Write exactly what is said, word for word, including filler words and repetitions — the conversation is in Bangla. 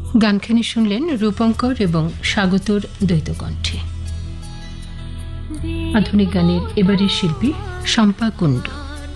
গানখানি শুনলেন রূপঙ্কর এবং স্বাগতর দ্বৈত কণ্ঠে। আধুনিক গানের এবারের শিল্পী শম্পা কুণ্ডু।